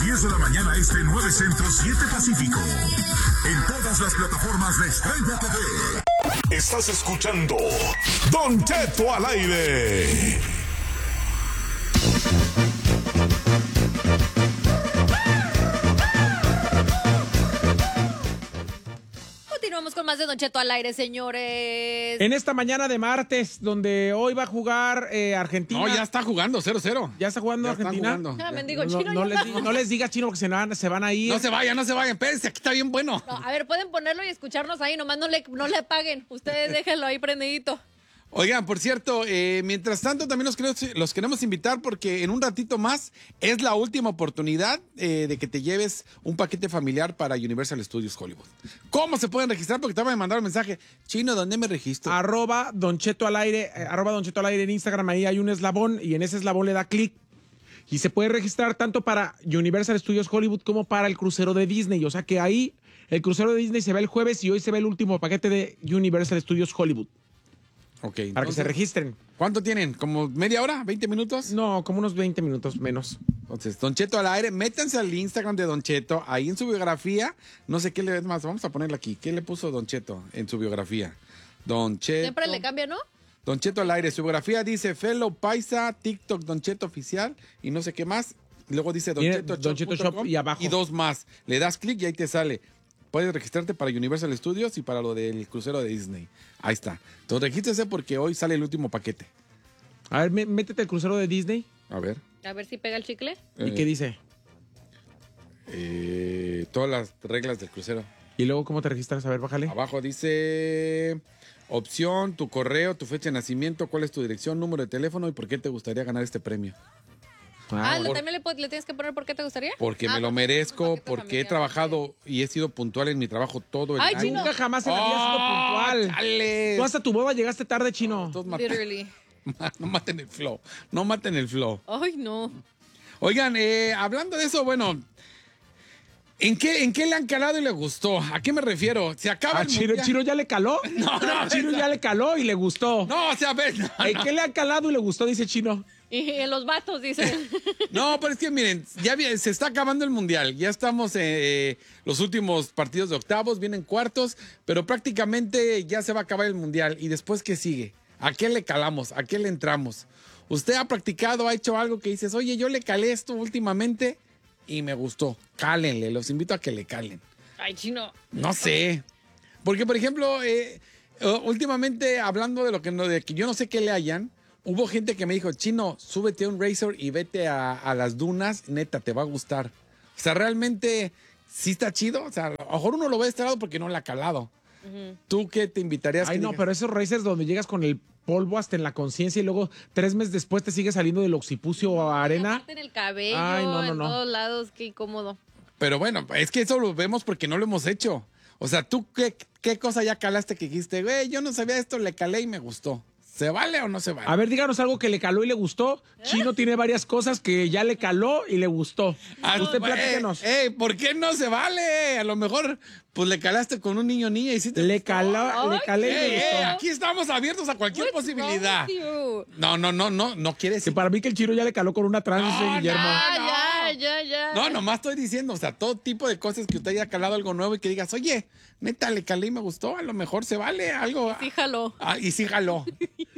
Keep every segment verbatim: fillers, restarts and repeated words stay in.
diez de la mañana este, nueve Centro, siete Pacífico. En todas las plataformas de Estrella T V. Estás escuchando Don Cheto al aire. Continuamos con más de Don Cheto al aire, señores. En esta mañana de martes, donde hoy va a jugar eh, Argentina. No, ya está jugando, cero cero. ¿Ya está jugando Ya Argentina? están jugando. Ah, Ya. mendigo No, chino, no ya les, va. diga- no les digas chino porque se van, se van a ir. No se vayan, no se vayan, espérense, aquí está bien bueno. No, a ver, pueden ponerlo y escucharnos ahí, nomás no le, no le paguen. Ustedes déjenlo ahí prendidito. Oigan, por cierto, eh, mientras tanto también los queremos, los queremos invitar porque en un ratito más es la última oportunidad eh, de que te lleves un paquete familiar para Universal Studios Hollywood. ¿Cómo se pueden registrar? Porque te van a mandar un mensaje. Chino, ¿dónde me registro? Arroba Don Cheto al aire, eh, arroba Don Cheto al aire en Instagram, ahí hay un eslabón y en ese eslabón le da clic y se puede registrar tanto para Universal Studios Hollywood como para el crucero de Disney. O sea que ahí el crucero de Disney se ve el jueves y hoy se ve el último paquete de Universal Studios Hollywood. Ok, Para entonces, que se registren. ¿cuánto tienen? ¿Como media hora? ¿veinte minutos? No, como unos veinte minutos menos. Entonces, Don Cheto al aire, métanse al Instagram de Don Cheto, ahí en su biografía, no sé qué le es más, vamos a ponerlo aquí. ¿Qué le puso Don Cheto en su biografía? Don Cheto. Siempre le cambia, ¿no? Don Cheto al aire, su biografía dice Fellow Paisa, TikTok Don Cheto Oficial y no sé qué más. Luego dice Don Tiene Cheto, Don Cheto Shop y abajo. Y dos más. Le das clic y ahí te sale. Puedes registrarte para Universal Studios y para lo del crucero de Disney. Ahí está. Entonces regístrese porque hoy sale el último paquete. A ver, mé- métete al crucero de Disney. A ver. A ver si pega el chicle. ¿Y Eh, qué dice? eh, todas las reglas del crucero. Y luego, ¿cómo te registras? A ver, bájale. Abajo dice opción, tu correo, tu fecha de nacimiento, cuál es tu dirección, número de teléfono y por qué te gustaría ganar este premio. Ah, bueno. ¿también le, po- le tienes que poner por qué te gustaría? Porque Ah, me lo porque merezco, es un paquete porque he familiar. trabajado y he sido puntual en mi trabajo todo el Ay, año. chino. Nunca jamás en la vida has sido puntual. ¡Chale! Tú hasta tu boda llegaste tarde, chino. Todos matan- Literally. No maten el flow, no maten el flow. Ay, no. Oigan, eh, hablando de eso, bueno, ¿en qué, ¿en qué le han calado y le gustó? ¿A qué me refiero? ¿Se acaba ¿A el Chino, mundial? Chino ya le caló? No, no, Chino esa- ya le caló y le gustó. No, o sea, ves, no, ¿En no. qué le han calado y le gustó? Dice Chino. Y en los vatos, dicen. No, pero es que miren, ya vi- se está acabando el mundial. Ya estamos en eh, los últimos partidos de octavos, vienen cuartos, pero prácticamente ya se va a acabar el mundial. ¿Y después qué sigue? ¿A qué le calamos? ¿A qué le entramos? ¿Usted ha practicado, ha hecho algo que dices, oye, yo le calé esto últimamente y me gustó? Cálenle, los invito a que le calen. Ay, chino. No sé. Porque, por ejemplo, eh, eh, últimamente hablando de lo que, no, de que yo no sé qué le hayan, hubo gente que me dijo, Chino, súbete a un Razor y vete a, a las dunas, neta, te va a gustar. O sea, realmente sí está chido. O sea, a lo mejor uno lo ve de este lado porque no le ha calado. ¿Tú qué te invitarías? Ay, que no, digas? pero esos racers donde llegas con el polvo hasta en la conciencia y luego tres meses después te sigue saliendo del occipucio o arena. Aparte en el cabello, Ay, no, no, en no. todos lados, qué incómodo. Pero bueno, es que eso lo vemos porque no lo hemos hecho. O sea, ¿tú qué, qué cosa ya calaste que dijiste? Güey, yo no sabía esto, le calé y me gustó. ¿Se vale o no se vale? A ver, díganos algo que le caló y le gustó. Chino tiene varias cosas que ya le caló y le gustó. Ah, Usted no, platíquenos. eh, eh, ¿por qué no se vale? A lo mejor, pues le calaste con un niño niña y sí te Le gustó. caló, le calé y Eh, le eh, gustó. aquí estamos abiertos a cualquier What's posibilidad. wrong with you? No, no, no, no, no quiere Que decir. para mí que el Chino ya le caló con una trans, No, dice Guillermo. Ah, no. ya, ya, ya. No, nomás estoy diciendo, o sea, todo tipo de cosas que usted haya calado algo nuevo y que digas, oye, neta, le calé y me gustó, a lo mejor se vale algo. Sí, jaló. Ah, y sí jaló.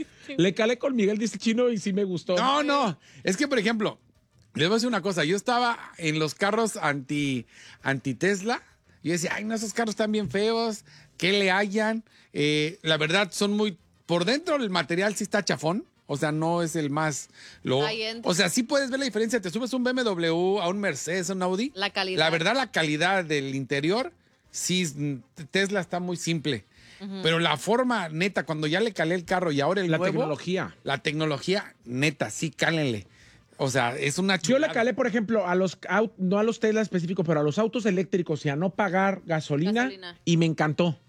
Le calé con Miguel, dice Chino, y sí me gustó. No, no. Es que, por ejemplo, les voy a decir una cosa. Yo estaba en los carros anti, anti Tesla. Yo decía, ay, no, esos carros están bien feos. ¿Qué le hayan? Eh, la verdad, son muy... Por dentro el material sí está chafón. O sea, no es el más... Lo, Ahí entra. o sea, sí puedes ver la diferencia. Te subes un B M W, a un Mercedes, a un Audi. La calidad. La verdad, la calidad del interior, sí, Tesla está muy simple. Pero la forma, neta, cuando ya le calé el carro y ahora el La nuevo... tecnología. La tecnología, neta, sí, cálenle. O sea, es una Yo chulada. le calé, por ejemplo, a los au- no a los Tesla específicos, pero a los autos eléctricos y a no pagar gasolina, Gasolina. y me encantó.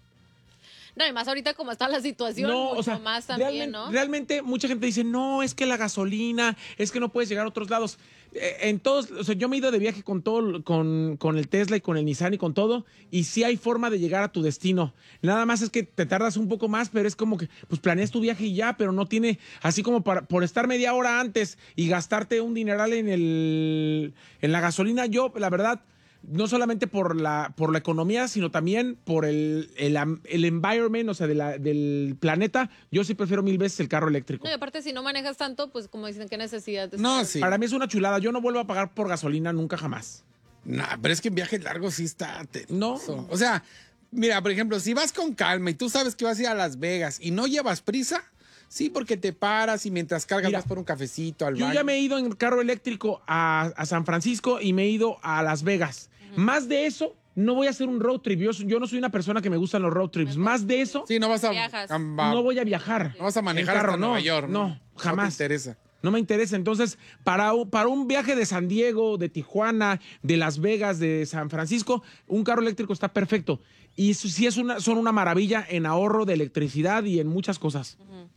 No, y más ahorita como está la situación, No, mucho o sea, más también, realmente, ¿no? realmente mucha gente dice, no, es que la gasolina, es que no puedes llegar a otros lados. Eh, En todos, o sea, yo me he ido de viaje con todo, con, con el Tesla y con el Nissan y con todo, y sí hay forma de llegar a tu destino. Nada más es que te tardas un poco más, pero es como que, pues planeas tu viaje y ya, pero no tiene, así como para, por estar media hora antes y gastarte un dineral en el, en la gasolina, yo, la verdad, no solamente por la, por la economía, sino también por el, el, am- el environment, o sea, de la- del planeta, yo sí prefiero mil veces el carro eléctrico. No, y aparte, si no manejas tanto, pues como dicen, qué necesidad. de No, estar- sí. Para mí es una chulada, yo no vuelvo a pagar por gasolina nunca jamás. Nah, pero es que en viajes largos sí está No. tedioso. O sea, mira, por ejemplo, si vas con calma y tú sabes que vas a ir a Las Vegas y no llevas prisa, sí, porque te paras y mientras cargas Mira, vas por un cafecito al Yo baño. ya me he ido en carro eléctrico a, a San Francisco y me he ido a Las Vegas. Más de eso, no voy a hacer un road trip. Yo, yo no soy una persona que me gustan los road trips. Más de eso, Sí, no vas a, Viajas. a- no voy a viajar. no vas a manejar en carro, hasta no, Nueva York. No, No jamás. te interesa. No me interesa. Entonces, para, u- para un viaje de San Diego, de Tijuana, de Las Vegas, de San Francisco, un carro eléctrico está perfecto. Y eso sí es una, son una maravilla en ahorro de electricidad y en muchas cosas.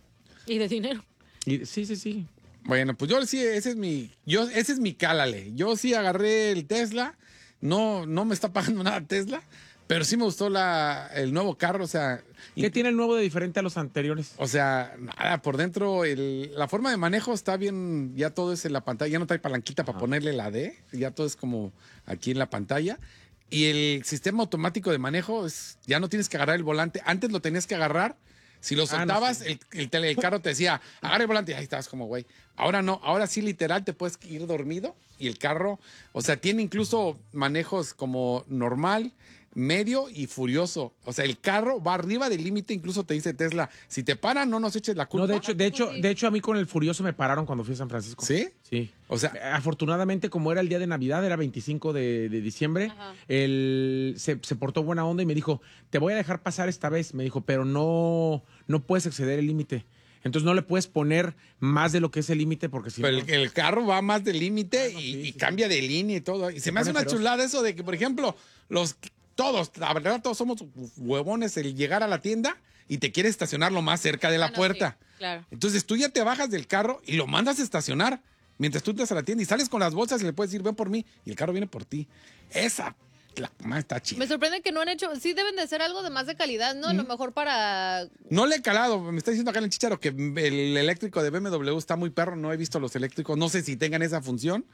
Y de dinero. Y, sí, sí, sí. Bueno, pues yo sí, ese es mi, yo, ese es mi cálale. Yo sí agarré el Tesla, no, no me está pagando nada Tesla, pero sí me gustó la, el nuevo carro, o sea, ¿Qué tiene el nuevo de diferente a los anteriores? o sea, nada, por dentro, el, la forma de manejo está bien, ya todo es en la pantalla, ya no trae palanquita para ponerle la D, ya todo es como aquí en la pantalla. Y el sistema automático de manejo, es, ya no tienes que agarrar el volante, antes lo tenías que agarrar. Si lo Ah, no, soltabas, sí. el, el, tele- el carro te decía, agarra el volante y ahí estabas como, güey. Ahora no, ahora sí literal te puedes ir dormido y el carro, o sea, tiene incluso manejos como normal, medio y furioso. O sea, el carro va arriba del límite, incluso te dice Tesla, si te paran, no nos eches la culpa. No, de hecho, de hecho, sí. de hecho, a mí con el Furioso me pararon cuando fui a San Francisco. ¿Sí? Sí. O sea, Afortunadamente, como era el día de Navidad, era veinticinco de, de diciembre, Ajá. él se, se portó buena onda y me dijo, te voy a dejar pasar esta vez. Me dijo, pero no, no puedes exceder el límite. Entonces no le puedes poner más de lo que es el límite porque si pero no... el, el carro va más del límite y, sí, y sí, cambia de línea y todo. Y se me hace pone una feroz. chulada eso de que, por ejemplo, los todos, la verdad, todos somos huevones el llegar a la tienda y te quieres estacionar lo más cerca de la Ah, no, puerta. sí, claro. Entonces tú ya te bajas del carro y lo mandas a estacionar mientras tú entras a la tienda y sales con las bolsas y le puedes decir, ven por mí, y el carro viene por ti. Esa, la más está chida. Me sorprende que no han hecho, sí deben de ser algo de más de calidad, ¿no? A lo mejor para... No le he calado, me está diciendo acá en el chicharo que el eléctrico de B M W está muy perro, no he visto los eléctricos, no sé si tengan esa función.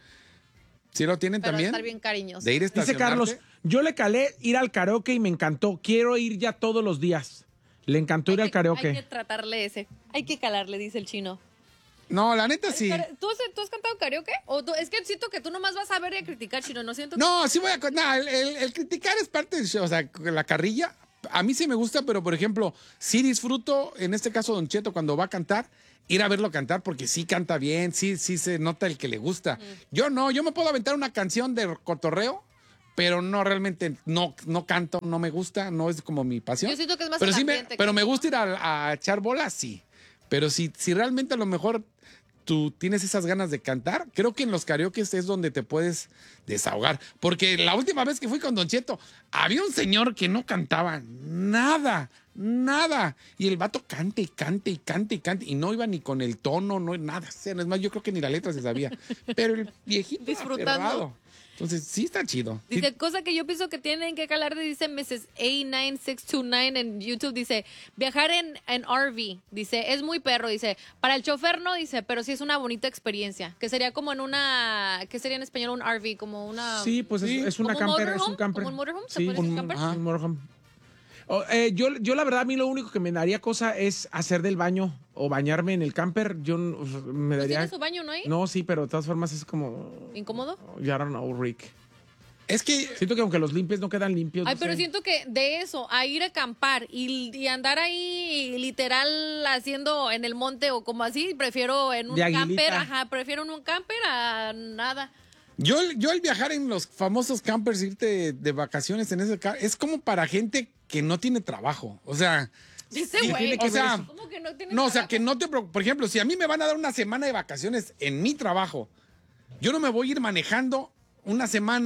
¿Sí lo tienen Para también? estar bien cariñosos. De ir a Dice estacionarte. Carlos, yo le calé ir al karaoke y me encantó. Quiero ir ya todos los días. Le encantó ir Hay al que- Hay que karaoke. tratarle ese. Hay que calarle, dice el chino. No, la neta sí. ¿Tú has, ¿Tú has cantado karaoke? ¿O tú- es que siento que tú nomás vas a ver y a criticar, chino. No siento que... No, sí voy a... con- No, el, el- el criticar es parte del show, o sea, la carrilla. A mí sí me gusta, pero por ejemplo, sí disfruto, en este caso Don Cheto, cuando va a cantar, ir a verlo cantar porque sí canta bien, sí, sí se nota el que le gusta. Yo no, yo me puedo aventar una canción de cotorreo, pero no realmente, no, no canto, no me gusta, no es como mi pasión. Yo siento que es más pero el sí me, ambiente pero que- me gusta ir a, a echar bolas, sí. Pero si, si realmente a lo mejor tú tienes esas ganas de cantar, creo que en los karaoke es donde te puedes desahogar. Porque la última vez que fui con Don Cheto, había un señor que no cantaba nada, nada. Y el vato cante y cante y cante y cante. Y no iba ni con el tono, no nada. O sea, es más, yo creo que ni la letra se sabía. Pero el viejito Disfrutando. aferrado. Entonces, sí está chido. Sí- Dice, cosa que yo pienso que tienen que calar, dice missus A nueve seis dos nueve en YouTube, dice, viajar en, en R V, dice, es muy perro, dice, para el chofer no, dice, pero sí es una bonita experiencia, que sería como en una, ¿qué sería en español un R V? Como una... Sí, pues es, Sí. es una ¿Como un camper, es un motorhome? camper. ¿Como un motorhome? ¿Se Sí, puede decir un, camper? ajá, un motorhome. Oh, eh, yo, yo la verdad, a mí lo único que me daría cosa es hacer del baño o bañarme en el camper. Yo n- me ¿No daría... tiene su baño, no hay? No, sí, pero de todas formas es como... ¿Incómodo? Ya don't know, Rick. Es que Siento que aunque los limpies no quedan limpios. Ay, no pero sé. siento que de eso, a ir a acampar y, y andar ahí literal haciendo en el monte o como así, prefiero en un De aguilita. camper, ajá, prefiero en un camper a nada. yo, yo el viajar en los famosos campers, irte de vacaciones en ese car, es como para gente que no tiene trabajo. O sea... Ese Sí, güey. tiene que O sea, ver eso. ¿cómo que no tiene No, o sea, trabajo? que no te... preocup- Por ejemplo, si a mí me van a dar una semana de vacaciones en mi trabajo, yo no me voy a ir manejando una semana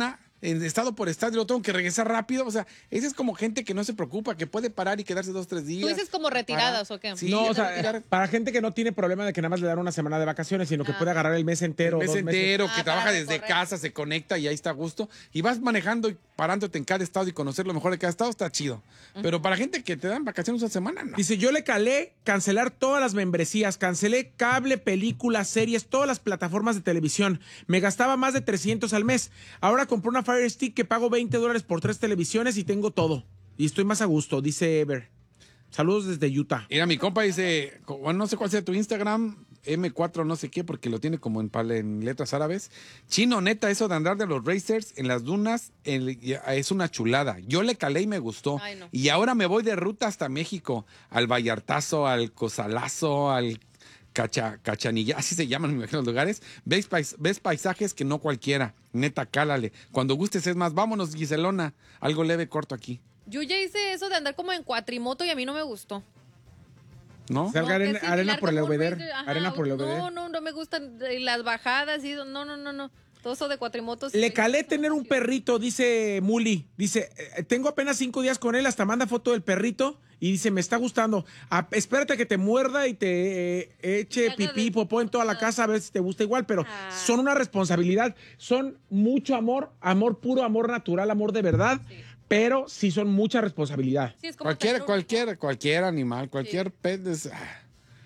en estado por estado y lo tengo que regresar rápido. O sea, esa es como gente que no se preocupa, que puede parar y quedarse dos, tres días. ¿Tú dices como retiradas o qué? Sí, no, o sea, retirar. para gente que no tiene problema de que nada más le dan una semana de vacaciones, sino que Ah. puede agarrar el mes entero. El mes dos meses. entero, Ah, que para trabaja desde recorrer. casa, se conecta y ahí está a gusto. Y vas manejando y parándote en cada estado y conocer lo mejor de cada estado, está chido. Pero para gente que te dan vacaciones una semana, no. Dice, yo le calé cancelar todas las membresías, cancelé cable, películas, series, todas las plataformas de televisión. Me gastaba más de trescientos al mes. Ahora compré una Fire Stick que pago veinte dólares por tres televisiones y tengo todo. Y estoy más a gusto, dice Ever. Saludos desde Utah. Mira, mi compa dice, bueno, no sé cuál sea tu Instagram, eme cuatro no sé qué, porque lo tiene como en, pal- en letras árabes. Chino, neta, eso de andar de los racers en las dunas en- es una chulada. Yo le calé y me gustó. Ay, no. Y ahora me voy de ruta hasta México, al Vallartazo, al Cozalazo, al Cacha, Cachanilla, así se llaman, me imagino los lugares. Ves, pais- ves paisajes que no cualquiera. Neta, cálale. Cuando gustes es más, vámonos, Giselona. Algo leve, corto aquí. Yo ya hice eso de andar como en cuatrimoto y a mí no me gustó. ¿No? Cerca No, arena, que sí, arena largo por el como un obeder. racer, ajá, Arena por el obeder. No, no, no me gustan eh, las bajadas y eso. No, no, no, no. Todo eso de cuatrimotos. Le sí, calé eso tener no un chido. perrito, dice Muli. Dice, eh, tengo apenas cinco días con él, hasta manda foto del perrito y dice, me está gustando. Ah, espérate que te muerda y te eh, eche Te haga pipí, de- popó en toda la casa a ver si te gusta igual, pero Ah. son una responsabilidad. Son mucho amor, amor puro, amor natural, amor de verdad, pero sí son mucha responsabilidad. Sí, es como Cualquier, tener un- cualquier, cualquier animal, cualquier pet es... ah.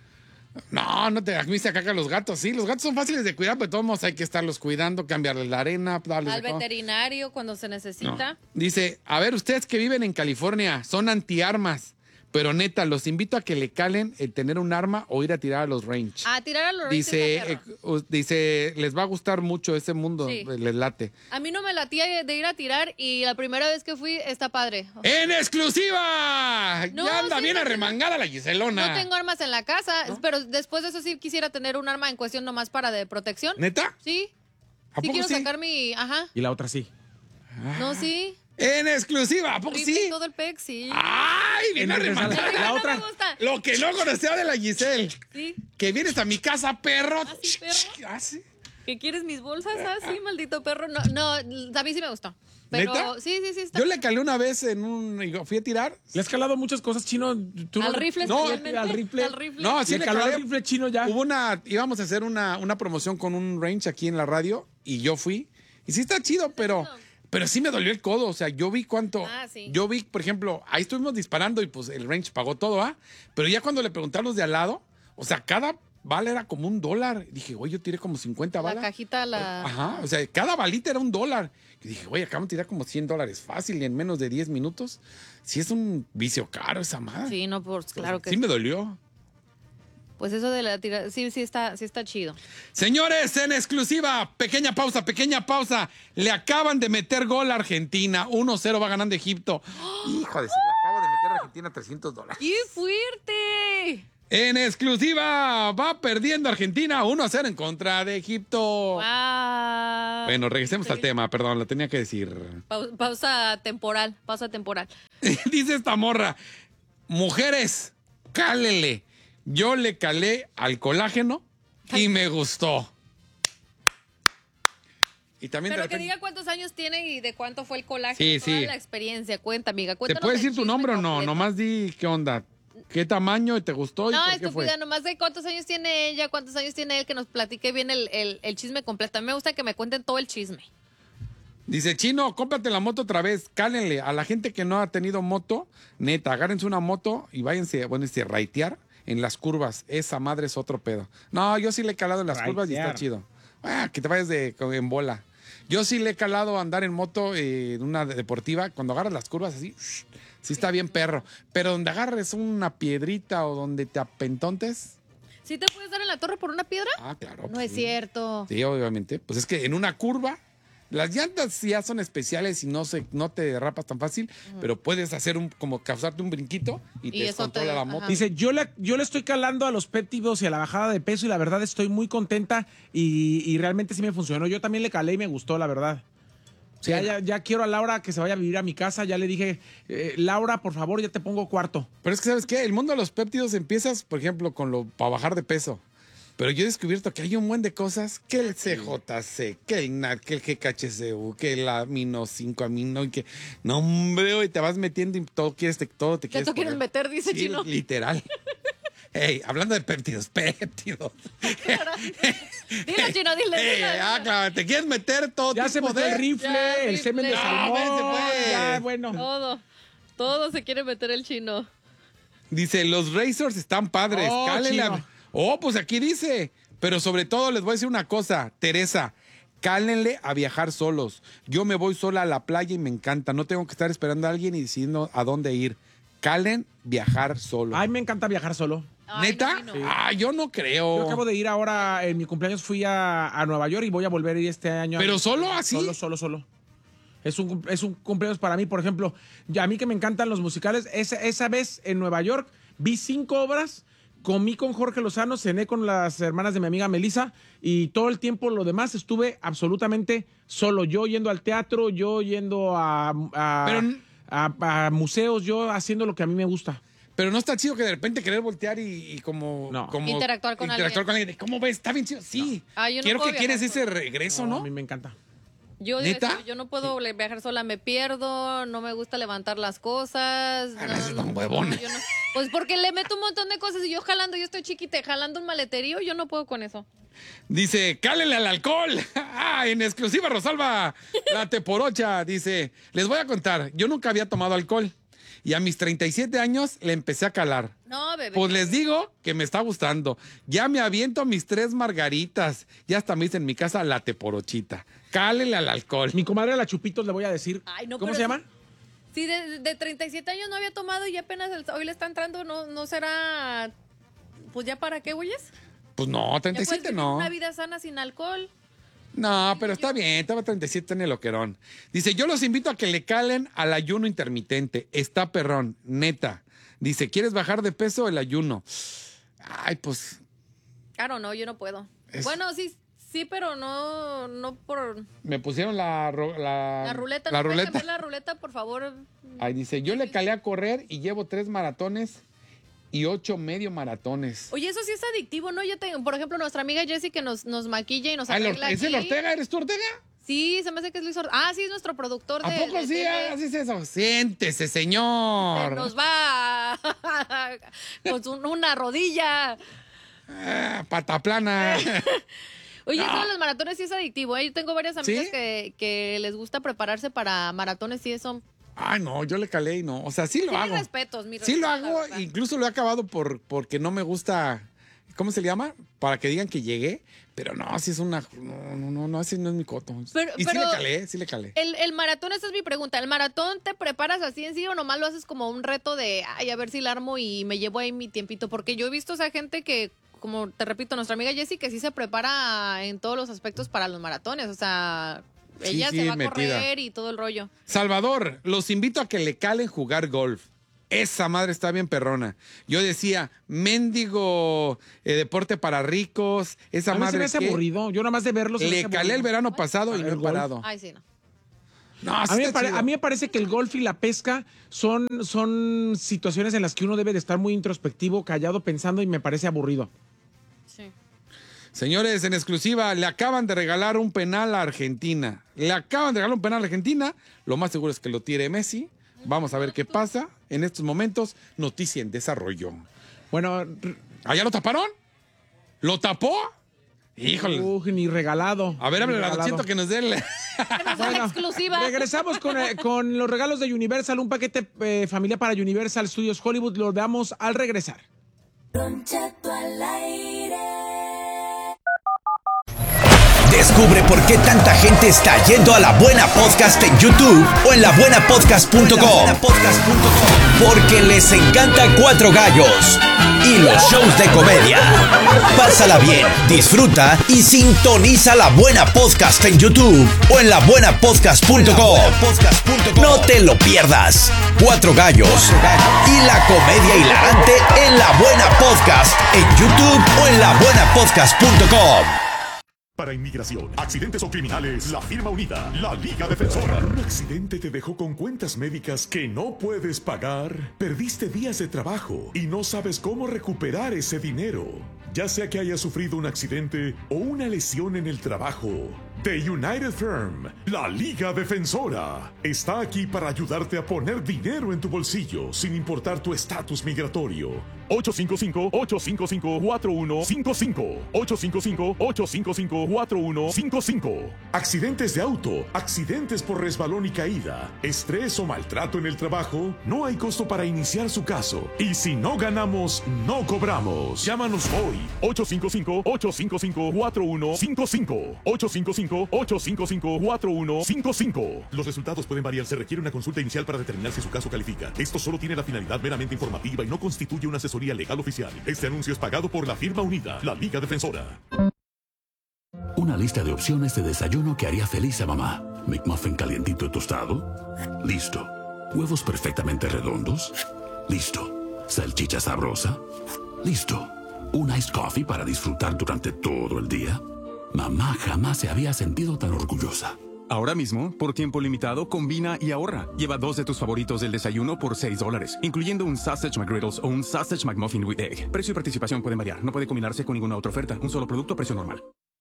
No, no te a mí se cagan los gatos, sí, los gatos son fáciles de cuidar, pero de todos modos hay que estarlos cuidando, cambiarles la arena, darles Al de comer. veterinario cuando se No. necesita. Dice, a ver, ustedes que viven en California, son antiarmas, pero neta, los invito a que le calen el tener un arma o ir a tirar a los range. A tirar a los Dice, racers, eh, u- dice, les va a gustar mucho ese mundo, Sí. les late. A mí no me latía de ir a tirar y la primera vez que fui está padre. ¡En exclusiva! No, ya anda sí, bien no tengo- arremangada la Giselona. No tengo armas en la casa, pero después de eso sí quisiera tener un arma en cuestión nomás para de protección. ¿Neta? Sí. ¿A Sí poco quiero sí? sacar mi... Ajá. Y la otra sí. No, sí. ¡En exclusiva! ¿A poco Rifle sí? y todo el pec, sí. ¡Ay, bien En regresar- arremangada! La No otra- me gusta. Lo que no conocía de la Giselle. Sí. Que vienes a mi casa, perro. ¿Ah, sí, perro? ¿Ah, sí? ¿Qué quieres mis bolsas? Ah, sí, maldito perro. No, no, a mí sí me gustó. Pero ¿Neta? sí, sí, sí. Está Yo le calé una vez en un... Fui a tirar. Le has calado muchas cosas, Chino. ¿Tú al no- rifle No, especialmente. al rifle. Al rifle. No, sí Le le caló calé. al rifle chino ya. Hubo una... Íbamos a hacer una, una promoción con un range aquí en la radio y yo fui. Y sí está chido, pero... chido. Pero sí me dolió el codo. O sea, yo vi cuánto... Ah, sí. Yo vi, por ejemplo, ahí estuvimos disparando y pues el range pagó todo, ¿ah? Pero ya cuando le preguntaron los de al lado, o sea, cada bala era como un dólar. Dije, güey, yo tiré como cincuenta La balas. cajita, la... Ajá, o sea, cada balita era un dólar. Y dije, güey, acabamos de tirar como cien dólares fácil y en menos de diez minutos. Sí es un vicio caro esa madre. Sí, no, pues claro que Sí me dolió. Pues eso de la tira... Sí, sí está, sí está chido. Señores, en exclusiva, pequeña pausa, pequeña pausa. Le acaban de meter gol a Argentina. uno cero va ganando Egipto. Hijo de se le acaba de meter a Argentina trescientos dólares. ¡Qué fuerte! En exclusiva, va perdiendo Argentina uno a cero en contra de Egipto. Wow. Bueno, regresemos al tema, perdón, lo tenía que decir. Pau- pausa temporal, pausa temporal. Dice esta morra, mujeres, cálele. Yo le calé al colágeno y me gustó. Y también de Pero que repente- diga cuántos años tiene y de cuánto fue el colágeno. Sí, toda sí. la experiencia. Cuenta, amiga. ¿Te Cuéntanos puedes el decir tu chisme nombre o no? completo. Nomás di qué onda. ¿Qué tamaño te gustó y No, por qué estúpida, fue? nomás de cuántos años tiene ella, cuántos años tiene él, que nos platique bien el, el, el chisme completo. A mí me gusta que me cuenten todo el chisme. Dice, Chino, cómprate la moto otra vez, cálenle. A la gente que no ha tenido moto, neta, agárrense una moto y váyanse, bueno, este, raitear en las curvas. Esa madre es otro pedo. No, yo sí le he calado en las curvas y está Raitear. chido. Ah, que te vayas de, en bola. Yo sí le he calado a andar en moto eh, en una deportiva. Cuando agarras las curvas así, shh, sí está bien perro. Pero donde agarres una piedrita o donde te apentontes. ¿Sí te puedes dar en la torre por una piedra? Ah, claro. No pues es sí. cierto. Sí, obviamente. Pues es que en una curva, las llantas ya son especiales y no se, no te derrapas tan fácil, pero puedes hacer un, como causarte un brinquito y te Y eso descontrola te- la ajá. moto. Dice, yo le, yo le estoy calando a los péptidos y a la bajada de peso y la verdad estoy muy contenta y, y realmente sí me funcionó. Yo también le calé y me gustó, la verdad. Sí. Ya, ya, ya quiero a Laura que se vaya a vivir a mi casa. Ya le dije, eh, Laura, por favor, ya te pongo cuarto. Pero es que, ¿sabes qué? El mundo de los péptidos empiezas, por ejemplo, con lo para bajar de peso. Pero yo he descubierto que hay un buen de cosas, que el C J C, que el N A T, que el G K H C U, que el amino cinco amino, y que no, hombre, hoy te vas metiendo y todo quieres, te, todo te Ya quieres tú quieres poner. meter, dice Sí, Chino. literal. Hey, hablando de péptidos, péptidos. Dile, Chino, dile. Hey, dile. ah, claro, te quieres meter todo Ya se tipo metió de... el rifle, Ya, el rifle. semen de No, salmón. vete, pues. Ya, bueno. Todo. Todo se quiere meter el Chino. Dice, los Razors están padres. Oh, cálenle a- chino. Oh, pues aquí dice. Pero sobre todo les voy a decir una cosa, Teresa. Cálenle a viajar solos. Yo me voy sola a la playa y me encanta. No tengo que estar esperando a alguien y decidiendo a dónde ir. Calen viajar solo. Ay, me encanta viajar solo. Ay, ¿Neta? no, Chino. Ah, yo no creo. Yo acabo de ir ahora, en mi cumpleaños fui a, a Nueva York y voy a volver a ir este año. ¿Pero solo así? Solo, solo, solo. Es un, es un cumpleaños para mí, por ejemplo. Ya a mí que me encantan los musicales, esa, esa vez en Nueva York vi cinco obras, comí con Jorge Lozano, cené con las hermanas de mi amiga Melissa y todo el tiempo lo demás estuve absolutamente solo. Yo yendo al teatro, yo yendo a, a, Pero- a- a museos, yo haciendo lo que a mí me gusta. Pero no está chido que de repente querer voltear y, y como, No. como... Interactuar con interactuar alguien. con alguien. ¿Cómo ves? ¿Está bien chido? Sí. Ah, yo no Quiero puedo que quieres viajar ese regreso, A ¿no? mí me encanta. Yo, ¿Neta? yo, yo no puedo viajar sola, me pierdo, no me gusta levantar las cosas. Ah, no, no seas no, tan no, huevona. yo no- Pues porque le meto un montón de cosas y yo jalando, yo estoy chiquita, jalando un maleterío, yo no puedo con eso. Dice, cálele al alcohol. Ah, en exclusiva, Rosalba, la teporocha. Dice, les voy a contar, yo nunca había tomado alcohol. Y a mis treinta y siete años le empecé a calar. No, bebé. Pues les digo que me está gustando. Ya me aviento mis tres margaritas. Ya hasta me hice en mi casa la teporochita. Cálele al alcohol. Mi comadre la Chupitos le voy a decir. Ay, no, ¿Cómo pero se sí- llama? Sí, de, de treinta y siete años no había tomado y apenas el- hoy le está entrando, ¿no, no será? Pues ya para qué, güeyes. Pues no, Ya treinta y puedes siete vivir no. una vida sana sin alcohol. No, pero está bien, estaba treinta y siete en el loquerón. Dice, yo los invito a que le calen al ayuno intermitente. Está perrón, neta. Dice, ¿quieres bajar de peso? El ayuno. Ay, pues, Claro, no, yo no puedo. Es- Bueno, sí, sí, pero no, no por me pusieron la, ro- la, la ruleta. La ¿No puedes ruleta. cambiar la ruleta, por favor? Ahí dice, yo le calé a correr y llevo tres maratones y ocho medio maratones. Oye, eso sí es adictivo, ¿no? Yo tengo, por ejemplo, nuestra amiga Jessie que nos, nos maquilla y nos Ah, el Or- arregla ¿Es el aquí. Ortega? ¿Eres tú Ortega? Sí, se me hace que es Luis Ortega. Ah, sí, es nuestro productor de ¿A poco de sí? tele. Ah, así es eso. Siéntese, Se señor. Nos va con su- una rodilla. Ah, pata plana. Oye, No. eso de los maratones sí es adictivo. ¿eh? Yo tengo varias amigas ¿Sí? que, que les gusta prepararse para maratones y eso. Ay, no, yo le calé y no. O sea, sí lo Sí, mis hago. respetos, mis Sí lo respetos, la hago, verdad. incluso lo he acabado por, porque no me gusta, ¿cómo se le llama? Para que digan que llegué, pero no, sí es una, no, no, no, no, ese no es mi coto. Pero- y sí pero- le calé, sí le calé. El, el maratón, esa es mi pregunta. ¿El maratón te preparas así en sí o nomás lo haces como un reto de, ay, a ver si la armo y me llevo ahí mi tiempito? Porque yo he visto a esa gente que, como te repito, nuestra amiga Jessie, que sí se prepara en todos los aspectos para los maratones. O sea, Sí, ella sí, se va a metida. correr y todo el rollo. Salvador, los invito a que le calen jugar golf. Esa madre está bien perrona. Yo decía, mendigo eh, deporte para ricos, esa A mí se madre me hace que aburrido. Yo nada más de verlo. se me le hace calé aburrido. el verano pasado y A no he ver, golf. parado. Ay, sí, no. No, A sí mí, me está pare- chido. a mí me parece que el golf y la pesca son, son situaciones en las que uno debe de estar muy introspectivo, callado, pensando y me parece aburrido. Sí. Señores, en exclusiva, le acaban de regalar un penal a Argentina. Le acaban de regalar un penal a Argentina. Lo más seguro es que lo tire Messi. Vamos a ver qué pasa. En estos momentos, noticia en desarrollo. Bueno, r- ¿Ah, ya lo taparon? ¿Lo tapó? Híjole. uy, ni regalado. A ver, ni háblale a regalado. Don Cheto que nos dé el... Que nos dé la exclusiva. Regresamos con, eh, con los regalos de Universal, un paquete eh, familiar para Universal Studios Hollywood. Lo damos al regresar. Don Cheto al aire. Descubre por qué tanta gente está yendo a La Buena Podcast en YouTube o en la buena podcast punto com. Porque les encanta Cuatro Gallos y los shows de comedia. Pásala bien, disfruta y sintoniza La Buena Podcast en YouTube o en la buena podcast punto com. No te lo pierdas. Cuatro Gallos y la comedia hilarante en La Buena Podcast en YouTube o en la buena podcast punto com. Para inmigración, accidentes o criminales, la firma unida, la Liga Defensora. ¿Un accidente te dejó con cuentas médicas que no puedes pagar? ¿Perdiste días de trabajo y no sabes cómo recuperar ese dinero? ya sea que hayas sufrido un accidente o una lesión en el trabajo. The United Firm, la Liga Defensora, está aquí para ayudarte a poner dinero en tu bolsillo sin importar tu estatus migratorio. ocho cinco cinco, ocho cinco cinco, cuatro uno cinco cinco. ocho cinco cinco, ocho cinco cinco, cuatro uno cinco cinco. Accidentes de auto, accidentes por resbalón y caída, estrés o maltrato en el trabajo, no hay costo para iniciar su caso. Y si no ganamos, no cobramos. Llámanos hoy. ocho cinco cinco, ocho cinco cinco, cuatro uno cinco cinco. ocho cinco cinco, ocho cinco cinco, cuatro uno cinco cinco. Los resultados pueden variar. Se requiere una consulta inicial para determinar si su caso califica. Esto solo tiene la finalidad meramente informativa y no constituye una asesoría legal oficial. Este anuncio es pagado por la firma unida, la Liga Defensora. Una lista de opciones de desayuno que haría feliz a mamá. McMuffin calientito y tostado. Listo. Huevos perfectamente redondos. Listo. Salchicha sabrosa. Listo. Un iced coffee para disfrutar durante todo el día. Mamá jamás se había sentido tan orgullosa. Ahora mismo, por tiempo limitado, combina y ahorra. Lleva dos de tus favoritos del desayuno por seis dólares, incluyendo un Sausage McGriddles o un Sausage McMuffin with Egg. Precio y participación pueden variar. No puede combinarse con ninguna otra oferta. Un solo producto a precio normal.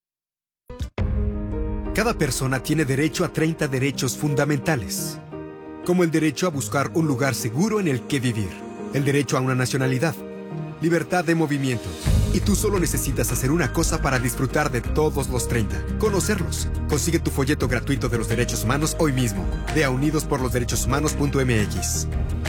Cada persona tiene derecho a treinta derechos fundamentales, como el derecho a buscar un lugar seguro en el que vivir, el derecho a una nacionalidad, libertad de movimiento. Y tú solo necesitas hacer una cosa para disfrutar de todos los treinta. Conocerlos. Consigue tu folleto gratuito de los derechos humanos hoy mismo. Ve a unidos por los derechos humanos punto m x.